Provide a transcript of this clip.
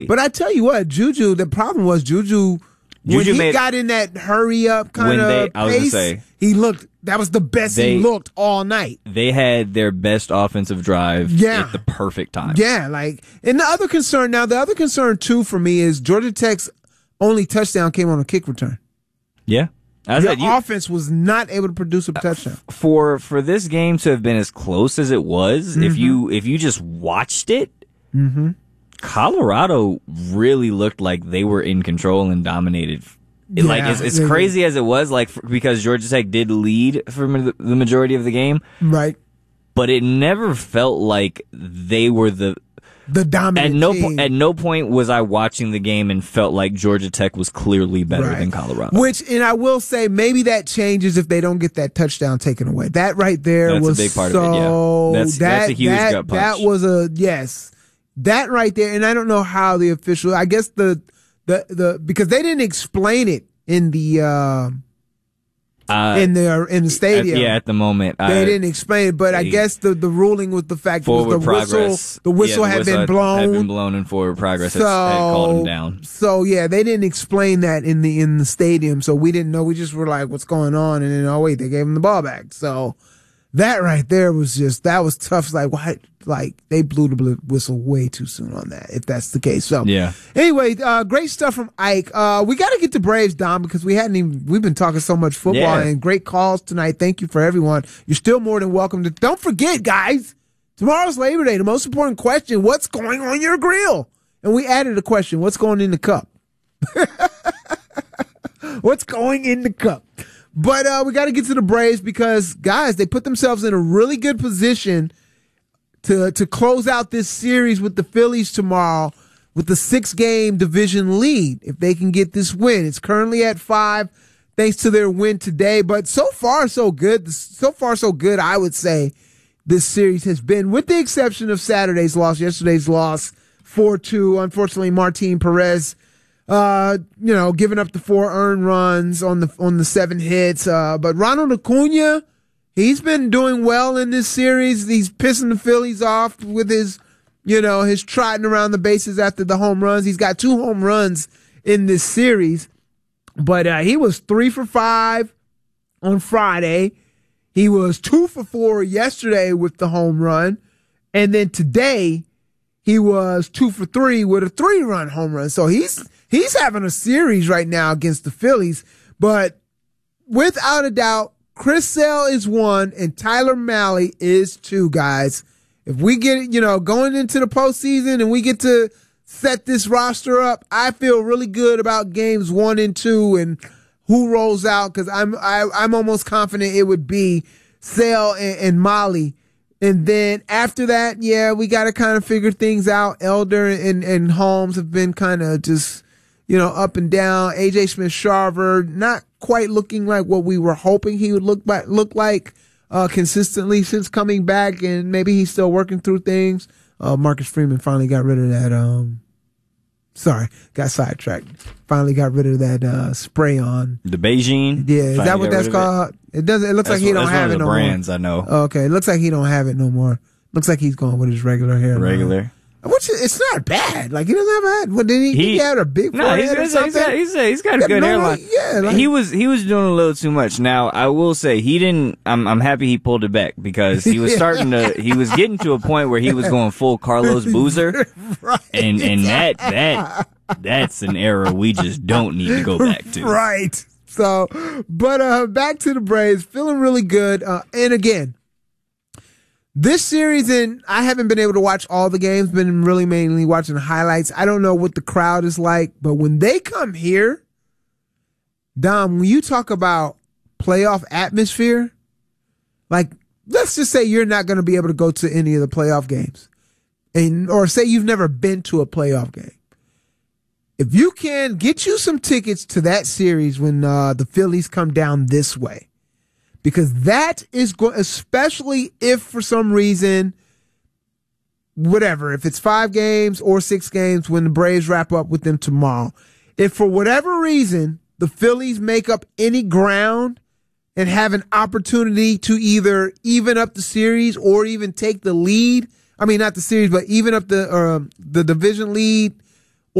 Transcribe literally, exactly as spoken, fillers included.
But I tell you what, Juju, the problem was Juju, when Juju he made, got in that hurry up kind when of they, I was pace, gonna say, he looked, that was the best they, he looked all night. They had their best offensive drive yeah. at the perfect time. Yeah, like, and the other concern, now the other concern too for me is Georgia Tech's only touchdown came on a kick return. Yeah. The offense was not able to produce a touchdown. For for this game to have been as close as it was, Mm-hmm. if you if you just watched it, mm-hmm. Colorado really looked like they were in control and dominated. Yeah, like as, as crazy as it was, like for, because Georgia Tech did lead for the majority of the game, right? But it never felt like they were the the dominant at no team. Po- at no point was I watching the game and felt like Georgia Tech was clearly better right. than Colorado. Which, and I will say, maybe that changes if they don't get that touchdown taken away. That right there that's was a big part so, of it. Yeah, that's that, that's a huge that, gut punch. That was a yes. That right there, and I don't know how the official. I guess the the the because they didn't explain it in the uh, uh, in the in the stadium. At, yeah, at the moment they I, didn't explain it, but I guess the, the ruling was the fact that the progress, whistle the whistle yeah, the had whistle been blown. Had been blown and forward progress so, had, had called him down. So yeah, they didn't explain that in the in the stadium, so we didn't know. We just were like, "What's going on?" And then oh wait, they gave him the ball back. So that right there was just that was tough. It's like why? Like they blew the whistle way too soon on that. If that's the case, so yeah. Anyway, uh, great stuff from Ike. Uh, we got to get to Braves, Dom, because we hadn't even. We've been talking so much football yeah. and great calls tonight. Thank you for everyone. You're still more than welcome to. Don't forget, guys. Tomorrow's Labor Day. The most important question: what's going on your grill? And we added a question: what's going in the cup? What's going in the cup? But uh, we got to get to the Braves because, guys, they put themselves in a really good position to to close out this series with the Phillies tomorrow with the six-game division lead. If they can get this win, it's currently at five thanks to their win today. But so far, so good. So far, so good, I would say this series has been, with the exception of Saturday's loss, yesterday's loss, four two. Unfortunately, Martin Perez Uh, you know, giving up the four earned runs on the on the seven hits. Uh, but Ronald Acuna, he's been doing well in this series. He's pissing the Phillies off with his, you know, his trotting around the bases after the home runs. He's got two home runs in this series. But uh, he was three for five on Friday. He was two for four yesterday with the home run. And then today, he was two for three with a three-run home run. So he's he's having a series right now against the Phillies. But without a doubt, Chris Sale is one and Tyler Mahle is two, guys. If we get, you know, going into the postseason and we get to set this roster up, I feel really good about games one and two and who rolls out, because I'm I, I'm almost confident it would be Sale and, and Mahle. And then after that, yeah, we got to kind of figure things out. Elder and, and Holmes have been kind of just, you know, up and down. A J Smith-Shawver not quite looking like what we were hoping he would look by, look like uh, consistently since coming back, and maybe he's still working through things. Uh, Marcus Freeman finally got rid of that. Um, sorry, got sidetracked. Finally got rid of that uh, spray on the Beijing. Yeah, is that what that's called? It? it doesn't. It looks that's like he what, don't have one it of the no brands more. I know. Okay, it looks like he don't have it no more. Looks like he's going with his regular hair. Regular. Now. Which it's not bad. Like he doesn't have a head. What did he? He, he had a big no, forehead he's, or he's, something. He's got, he's, got, he's got a good no, hairline. Yeah, like, he was he was doing a little too much. Now I will say he didn't. I'm I'm happy he pulled it back, because he was starting to. He was getting to a point where he was going full Carlos Boozer, right. and and that that that's an era we just don't need to go back to. Right. So, but uh, back to the Braves, feeling really good. Uh, and again, this series, and I haven't been able to watch all the games, been really mainly watching the highlights. I don't know what the crowd is like, but when they come here, Dom, when you talk about playoff atmosphere, like, let's just say you're not going to be able to go to any of the playoff games, and or say you've never been to a playoff game. If you can get you some tickets to that series when uh, the Phillies come down this way, because that is going, especially if for some reason, whatever, if it's five games or six games when the Braves wrap up with them tomorrow, if for whatever reason the Phillies make up any ground and have an opportunity to either even up the series or even take the lead, I mean, not the series, but even up the uh, the division lead